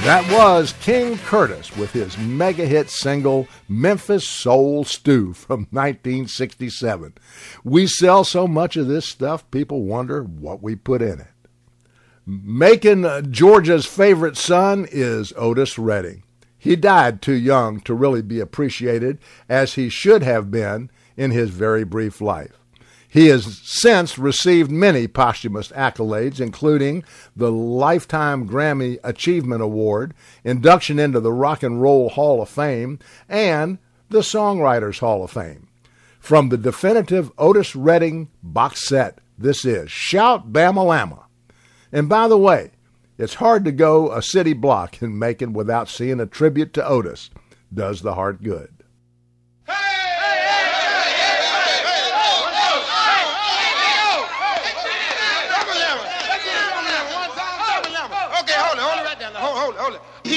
That was King Curtis with his mega hit single, Memphis Soul Stew, from 1967. We sell so much of this stuff, people wonder what we put in it. Macon, Georgia's favorite son is Otis Redding. He died too young to really be appreciated as he should have been in his very brief life. He has since received many posthumous accolades, including the Lifetime Grammy Achievement Award, induction into the Rock and Roll Hall of Fame, and the Songwriters Hall of Fame. From the definitive Otis Redding box set, this is Shout Bama-Lama. And by the way, it's hard to go a city block in Macon without seeing a tribute to Otis. Does the heart good. He